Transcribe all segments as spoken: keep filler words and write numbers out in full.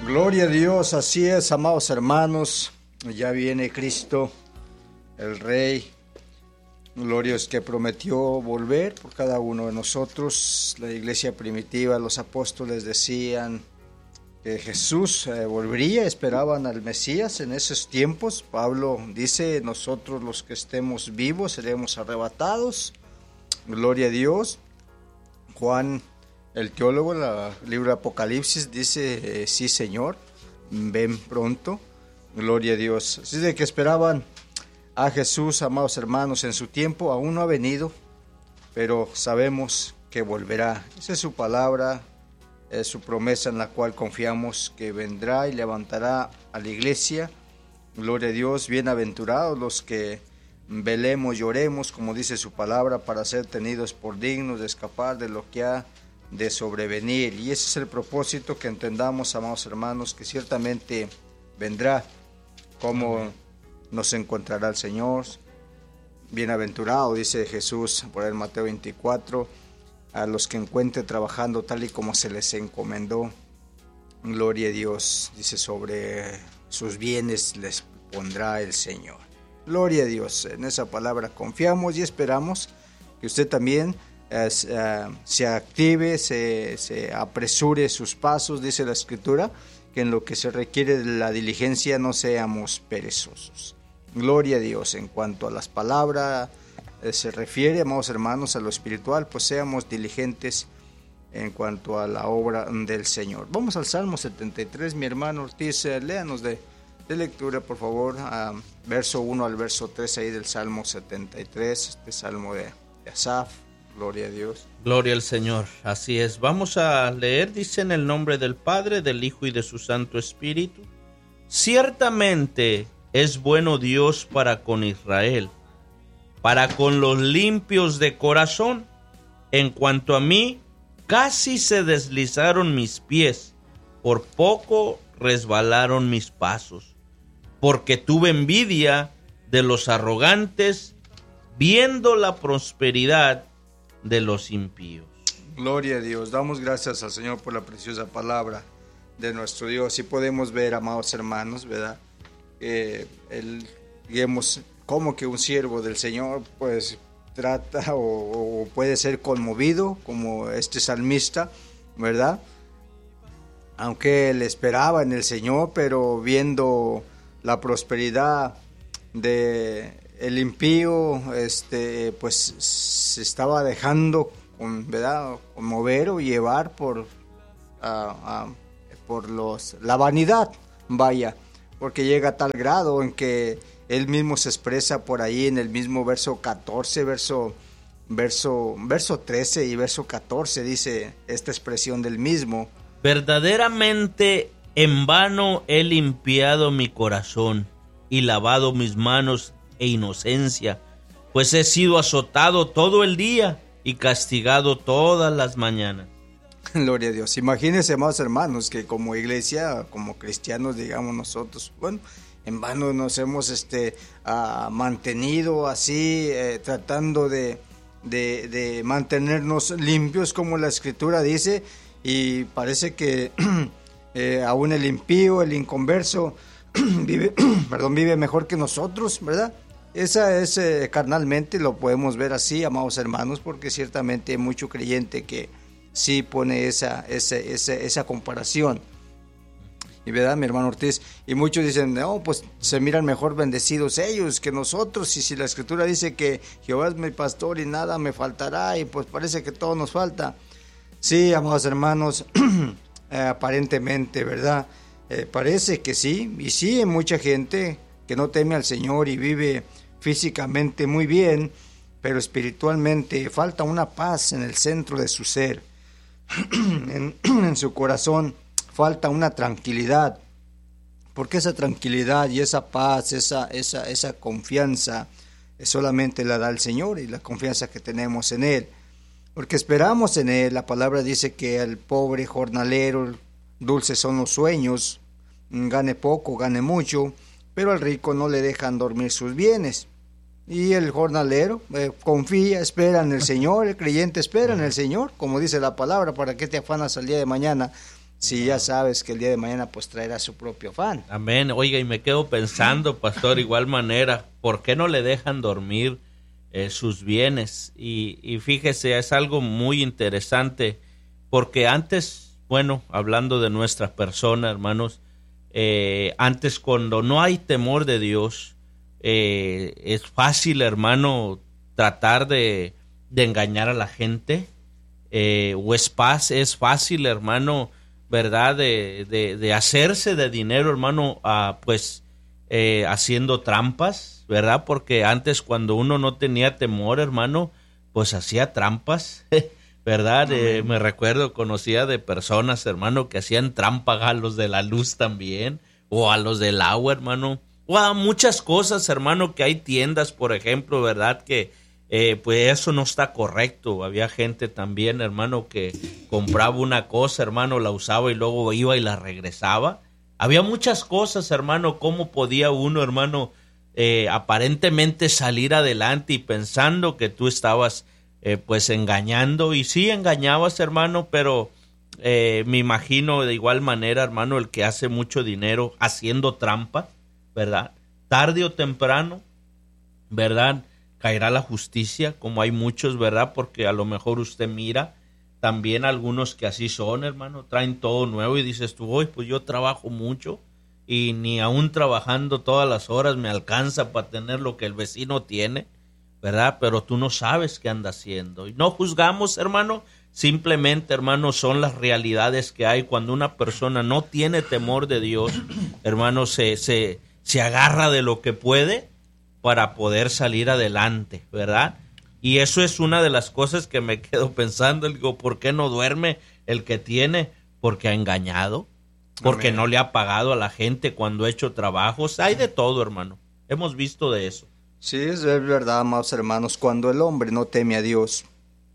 Gloria a Dios, así es, amados hermanos, ya viene Cristo, el Rey, glorioso que prometió volver por cada uno de nosotros. La iglesia primitiva, los apóstoles decían que Jesús eh, volvería, esperaban al Mesías en esos tiempos. Pablo dice, nosotros los que estemos vivos seremos arrebatados, gloria a Dios. Juan, el teólogo, el libro de Apocalipsis, dice, eh, sí Señor, ven pronto, gloria a Dios. Así de que esperaban a Jesús, amados hermanos, en su tiempo, aún no ha venido, pero sabemos que volverá. Esa es su palabra, es su promesa en la cual confiamos que vendrá y levantará a la iglesia. Gloria a Dios, bienaventurados los que velemos, lloremos, como dice su palabra, para ser tenidos por dignos de escapar de lo que ha de sobrevenir. Y ese es el propósito, que entendamos, amados hermanos, que ciertamente vendrá. Como nos encontrará el Señor. Bienaventurado, dice Jesús por el Mateo veinticuatro, a los que encuentre trabajando tal y como se les encomendó. Gloria a Dios, dice, sobre sus bienes les pondrá el Señor. Gloria a Dios, en esa palabra confiamos y esperamos que usted también eh, uh, se active, se, se apresure sus pasos, dice la Escritura, que en lo que se requiere de la diligencia no seamos perezosos. Gloria a Dios. En cuanto a las palabras eh, se refiere, amados hermanos, a lo espiritual, pues seamos diligentes en cuanto a la obra del Señor. Vamos al Salmo setenta y tres, mi hermano Ortiz, eh, léanos de, de lectura, por favor, a verso uno al verso tres ahí del Salmo setenta y tres, este Salmo de, de Asaf. Gloria a Dios. Gloria al Señor, así es. Vamos a leer, dice, en el nombre del Padre, del Hijo y de su Santo Espíritu. Ciertamente es bueno Dios para con Israel, para con los limpios de corazón. En cuanto a mí, casi se deslizaron mis pies, por poco resbalaron mis pasos, porque tuve envidia de los arrogantes, viendo la prosperidad de los impíos. Gloria a Dios. Damos gracias al Señor por la preciosa palabra de nuestro Dios. Y podemos ver, amados hermanos, ¿verdad? Eh, el, digamos, como que un siervo del Señor pues trata o, o puede ser conmovido como este salmista, ¿verdad? Aunque él esperaba en el Señor, pero viendo la prosperidad de el impío, este, pues se estaba dejando, ¿verdad?, conmover o llevar por, uh, uh, por los, la vanidad, vaya, porque llega a tal grado en que él mismo se expresa por ahí en el mismo verso catorce, verso, verso, verso trece y verso catorce, dice esta expresión del mismo. Verdaderamente en vano he limpiado mi corazón y lavado mis manos e inocencia, pues he sido azotado todo el día y castigado todas las mañanas. Gloria a Dios. Imagínense, amados hermanos, que como iglesia, como cristianos, digamos nosotros, bueno, en vano nos hemos este uh, mantenido así, eh, tratando de, de, de mantenernos limpios, como la Escritura dice, y parece que eh, aún el impío, el inconverso, vive, perdón, vive mejor que nosotros, ¿verdad? Esa es eh, carnalmente, lo podemos ver así, amados hermanos, porque ciertamente hay mucho creyente que sí pone esa, esa, esa, esa comparación. Y verdad, mi hermano Ortiz, y muchos dicen, no, pues se miran mejor bendecidos ellos que nosotros, y si la Escritura dice que Jehová es mi pastor y nada me faltará, y pues parece que todo nos falta. Sí, amados hermanos, eh, aparentemente, ¿verdad? Eh, parece que sí, y sí hay mucha gente que no teme al Señor y vive físicamente muy bien, pero espiritualmente falta una paz en el centro de su ser, en, en su corazón falta una tranquilidad, porque esa tranquilidad y esa paz, esa, esa, esa confianza solamente la da el Señor, y la confianza que tenemos en Él, porque esperamos en Él. La palabra dice que al pobre jornalero dulces son los sueños, gane poco, gane mucho, pero al rico no le dejan dormir sus bienes. Y el jornalero eh, confía, espera en el Señor, el creyente espera en el Señor, como dice la palabra. ¿Para qué te afanas al día de mañana? si ya sabes que el día de mañana pues traerá su propio afán? Amén. Oiga, y me quedo pensando, pastor, igual manera, ¿por qué no le dejan dormir eh, sus bienes? Y, y fíjese, es algo muy interesante, porque antes, bueno, hablando de nuestra persona, hermanos, eh, antes cuando no hay temor de Dios, eh, es fácil, hermano, tratar de, de engañar a la gente, eh, o es, paz, es fácil, hermano, ¿verdad? De, de, de hacerse de dinero, hermano, uh, pues eh, haciendo trampas, ¿verdad? Porque antes cuando uno no tenía temor, hermano, pues hacía trampas, ¿verdad? Eh, me recuerdo, conocía de personas, hermano, que hacían trampa a los de la luz también, o a los del agua, hermano, o a muchas cosas, hermano, que hay tiendas, por ejemplo, ¿verdad? Que eh, pues eso no está correcto. Había gente también, hermano, que compraba una cosa, hermano, la usaba y luego iba y la regresaba. Había muchas cosas, hermano, cómo podía uno, hermano, eh, aparentemente salir adelante y pensando que tú estabas eh, pues engañando, y sí engañabas, hermano, pero eh, me imagino de igual manera, hermano, el que hace mucho dinero haciendo trampa, ¿verdad? Tarde o temprano, ¿verdad? Caerá la justicia, como hay muchos, ¿verdad? Porque a lo mejor usted mira también algunos que así son, hermano, traen todo nuevo y dices tú, hoy pues yo trabajo mucho y ni aún trabajando todas las horas me alcanza para tener lo que el vecino tiene, ¿verdad? Pero tú no sabes qué anda haciendo. Y no juzgamos, hermano, simplemente, hermano, son las realidades que hay cuando una persona no tiene temor de Dios, hermano, se, se, se agarra de lo que puede para poder salir adelante, ¿verdad? Y eso es una de las cosas que me quedo pensando. Digo, ¿por qué no duerme el que tiene? Porque ha engañado, porque Amén. No le ha pagado a la gente cuando ha hecho trabajos. Hay de todo, hermano. Hemos visto de eso. Sí, es verdad, amados hermanos. Cuando el hombre no teme a Dios,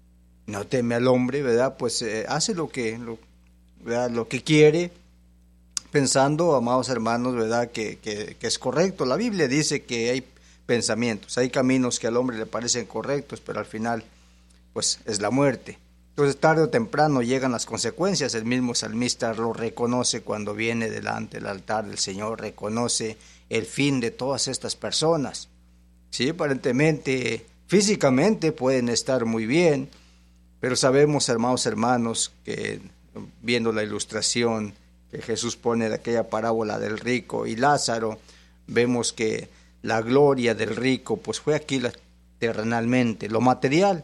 no teme al hombre, ¿verdad? Pues eh, hace lo que, lo, ¿verdad? Lo que quiere, pensando, amados hermanos, ¿verdad? Que, que, que es correcto. La Biblia dice que hay pensamientos, hay caminos que al hombre le parecen correctos, pero al final pues es la muerte. Entonces tarde o temprano llegan las consecuencias. El mismo salmista lo reconoce cuando viene delante del altar del Señor, reconoce el fin de todas estas personas. Sí, aparentemente físicamente pueden estar muy bien, pero sabemos, hermanos hermanos, que viendo la ilustración que Jesús pone de aquella parábola del rico y Lázaro, vemos que la gloria del rico pues fue aquí terrenalmente, lo material.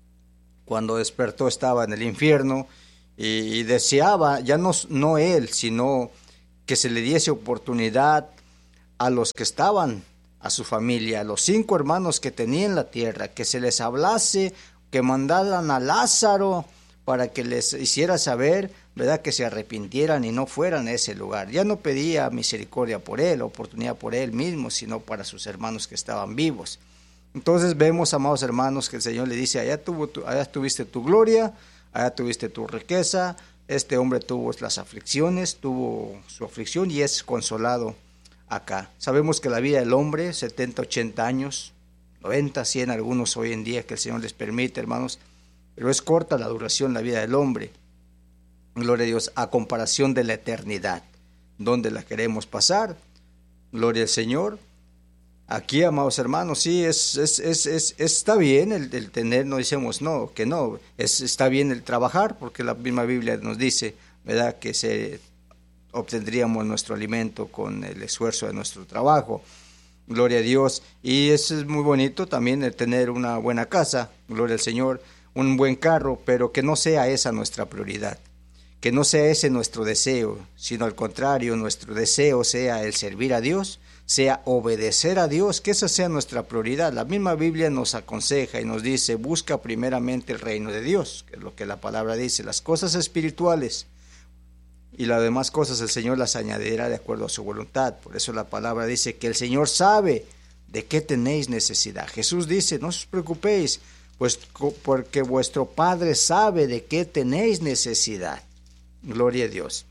Cuando despertó estaba en el infierno y, y deseaba, ya no, no él, sino que se le diese oportunidad a los que estaban, a su familia, a los cinco hermanos que tenía en la tierra, que se les hablase, que mandaran a Lázaro para que les hiciera saber, ¿verdad?, que se arrepintieran y no fueran a ese lugar. Ya no pedía misericordia por él, oportunidad por él mismo, sino para sus hermanos que estaban vivos. Entonces vemos, amados hermanos, que el Señor le dice, allá, tuvo tu, allá tuviste tu gloria, allá tuviste tu riqueza, este hombre tuvo las aflicciones, tuvo su aflicción y es consolado acá. Sabemos que la vida del hombre, setenta, ochenta años, noventa, cien, algunos hoy en día que el Señor les permite, hermanos, pero es corta la duración, la vida del hombre. Gloria a Dios, a comparación de la eternidad, ¿dónde la queremos pasar? Gloria al Señor. Aquí, amados hermanos, sí, es, es, es, es, está bien el, el tener, no decimos no, que no, es, está bien el trabajar, porque la misma Biblia nos dice, ¿verdad?, que se obtendríamos nuestro alimento con el esfuerzo de nuestro trabajo. Gloria a Dios. Y eso es muy bonito también, el tener una buena casa, gloria al Señor, un buen carro, pero que no sea esa nuestra prioridad. Que no sea ese nuestro deseo, sino al contrario, nuestro deseo sea el servir a Dios, sea obedecer a Dios, que esa sea nuestra prioridad. La misma Biblia nos aconseja y nos dice, busca primeramente el reino de Dios, que es lo que la palabra dice, las cosas espirituales y las demás cosas el Señor las añadirá de acuerdo a su voluntad. Por eso la palabra dice que el Señor sabe de qué tenéis necesidad. Jesús dice, no os preocupéis, pues porque vuestro Padre sabe de qué tenéis necesidad. Gloria a Dios.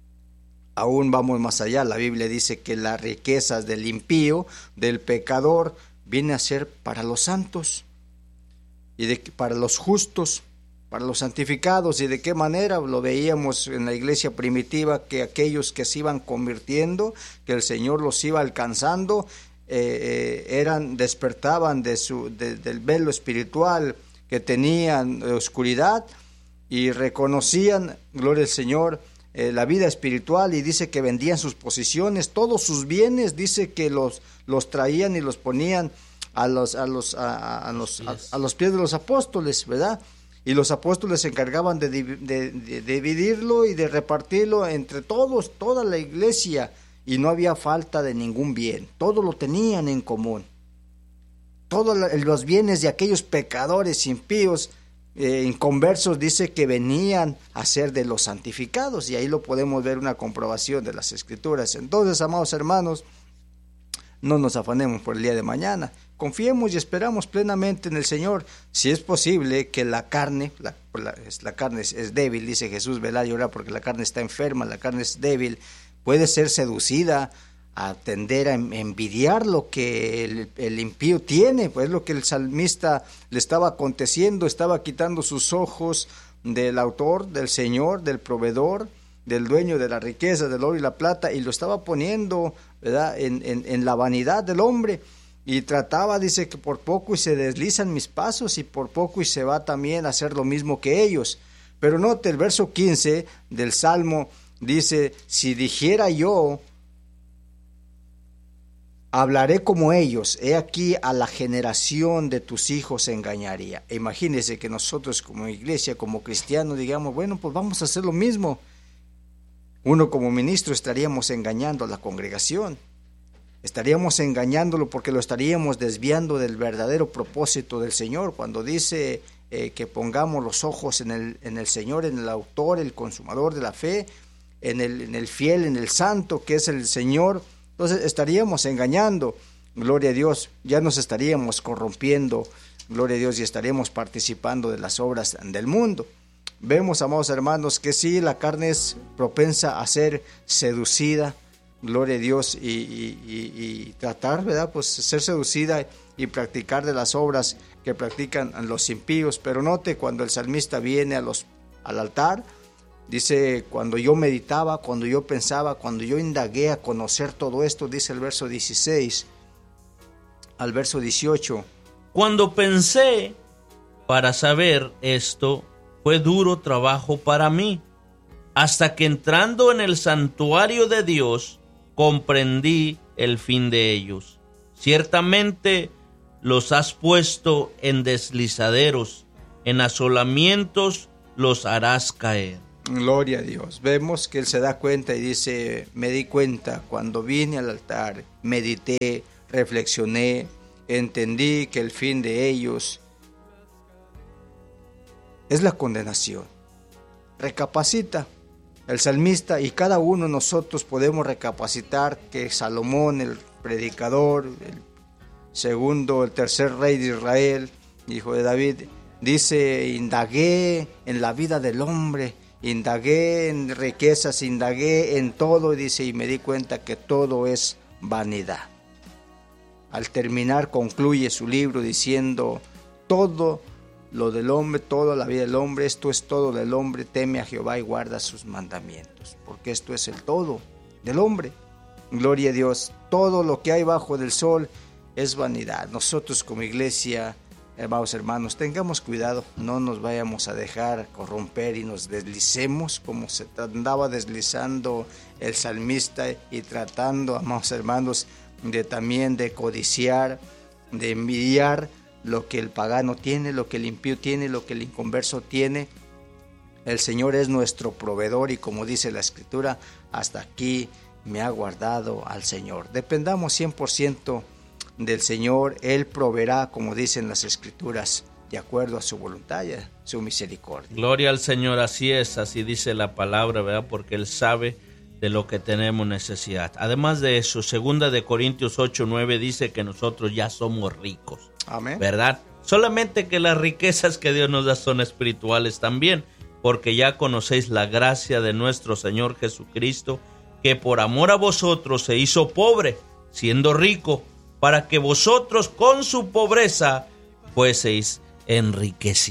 Aún vamos más allá, la Biblia dice que las riquezas del impío, del pecador, viene a ser para los santos y de, para los justos. para los santificados. ¿Y de qué manera? Lo veíamos en la iglesia primitiva, que aquellos que se iban convirtiendo, que el Señor los iba alcanzando, eh, eh, eran despertaban de su, de, del velo espiritual que tenían de oscuridad, y reconocían, gloria al Señor, eh, la vida espiritual, y dice que vendían sus posiciones, todos sus bienes, dice que los, los traían y los ponían a los, a los, a, a los, a, a los pies de los apóstoles, ¿verdad? Y los apóstoles se encargaban de, de, de, de dividirlo y de repartirlo entre todos, toda la iglesia, y no había falta de ningún bien, todo lo tenían en común. Todos los bienes de aquellos pecadores impíos, eh, inconversos, dice que venían a ser de los santificados, y ahí lo podemos ver, una comprobación de las Escrituras. Entonces, amados hermanos, no nos afanemos por el día de mañana, confiemos y esperamos plenamente en el Señor. Si es posible que la carne, la, la, la carne es, es débil, dice Jesús, velad y orad porque la carne está enferma, la carne es débil, puede ser seducida a tender a envidiar lo que el, el impío tiene, pues lo que el salmista le estaba aconteciendo, estaba quitando sus ojos del autor, del Señor, del proveedor, del dueño de la riqueza, del oro y la plata, y lo estaba poniendo, ¿verdad?, en, en, en la vanidad del hombre, y trataba, dice, que por poco y se deslizan mis pasos, y por poco y se va también a hacer lo mismo que ellos. Pero note el verso quince del Salmo, dice, si dijera yo, hablaré como ellos, he aquí a la generación de tus hijos engañaría. E imagínese que nosotros como iglesia, como cristianos, digamos, bueno, pues vamos a hacer lo mismo. Uno como ministro estaríamos engañando a la congregación, estaríamos engañándolo porque lo estaríamos desviando del verdadero propósito del Señor, cuando dice eh, que pongamos los ojos en el, en el Señor, en el autor, el consumador de la fe, en el, en el fiel, en el santo, que es el Señor. Entonces estaríamos engañando, gloria a Dios, ya nos estaríamos corrompiendo, gloria a Dios, y estaríamos participando de las obras del mundo. Vemos, amados hermanos, que sí, la carne es propensa a ser seducida, gloria a Dios, y, y, y, y tratar, ¿verdad?, pues ser seducida y practicar de las obras que practican los impíos. Pero note, cuando el salmista viene a los, al altar, dice, cuando yo meditaba, cuando yo pensaba, cuando yo indagué a conocer todo esto, dice el verso dieciséis al verso dieciocho. Cuando pensé para saber esto, fue duro trabajo para mí, hasta que entrando en el santuario de Dios, comprendí el fin de ellos. Ciertamente los has puesto en deslizaderos, en asolamientos los harás caer. Gloria a Dios. Vemos que él se da cuenta y dice, me di cuenta cuando vine al altar, medité, reflexioné, entendí que el fin de ellos es la condenación. Recapacita. El salmista y cada uno de nosotros podemos recapacitar que Salomón, el predicador, el segundo, el tercer rey de Israel, hijo de David, dice, indagué en la vida del hombre, indagué en riquezas, indagué en todo, y dice, y me di cuenta que todo es vanidad. Al terminar concluye su libro diciendo, todo lo del hombre, toda la vida del hombre, esto es todo del hombre, teme a Jehová y guarda sus mandamientos, porque esto es el todo del hombre. Gloria a Dios, todo lo que hay bajo del sol es vanidad. Nosotros como iglesia, hermanos, hermanos, tengamos cuidado, no nos vayamos a dejar corromper y nos deslicemos como se andaba deslizando el salmista y tratando, amados hermanos, de también de codiciar, de envidiar lo que el pagano tiene, lo que el impío tiene, lo que el inconverso tiene. El Señor es nuestro proveedor y como dice la Escritura, hasta aquí me ha guardado al Señor. Dependamos cien por ciento del Señor, Él proveerá, como dicen las Escrituras, de acuerdo a su voluntad y a su misericordia. Gloria al Señor, así es, así dice la palabra, ¿verdad? Porque Él sabe de lo que tenemos necesidad. Además de eso, segunda de Corintios ocho nueve dice que nosotros ya somos ricos. Amén. ¿Verdad? Solamente que las riquezas que Dios nos da son espirituales también, porque ya conocéis la gracia de nuestro Señor Jesucristo, que por amor a vosotros se hizo pobre, siendo rico, para que vosotros con su pobreza fueseis enriquecidos.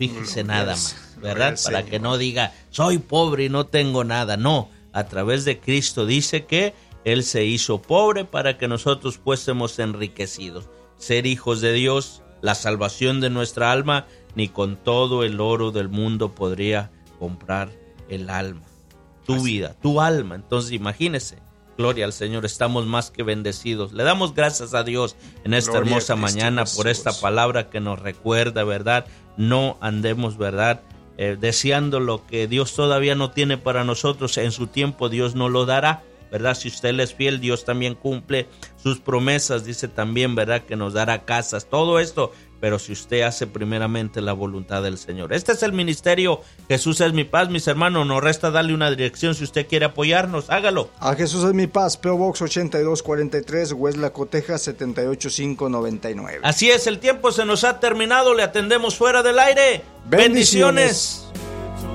Fíjese Gloria nada al- más, gloria ¿verdad? al Para Señor. que no diga, soy pobre y no tengo nada. No, a través de Cristo dice que Él se hizo pobre para que nosotros fuésemos enriquecidos. Ser hijos de Dios, la salvación de nuestra alma, ni con todo el oro del mundo podría comprar el alma. Tu Así. vida, tu alma. Entonces imagínese, gloria al Señor, estamos más que bendecidos. Le damos gracias a Dios en esta Gloria a hermosa Cristo mañana Jesús. por esta palabra que nos recuerda, ¿verdad? No andemos, ¿verdad? Eh, deseando lo que Dios todavía no tiene para nosotros. En su tiempo Dios nos lo dará, ¿verdad? Si usted le es fiel, Dios también cumple sus promesas. Dice también, ¿verdad?, que nos dará casas, todo esto. Pero si usted hace primeramente la voluntad del Señor. Este es el ministerio Jesús es mi paz, mis hermanos. Nos resta darle una dirección. Si usted quiere apoyarnos, hágalo. A Jesús es mi paz, P O Box ochenta y dos cuarenta y tres, Hueslaco, Texas setenta y ocho mil quinientos noventa y nueve. Así es, el tiempo se nos ha terminado. Le atendemos fuera del aire. Bendiciones. Bendiciones.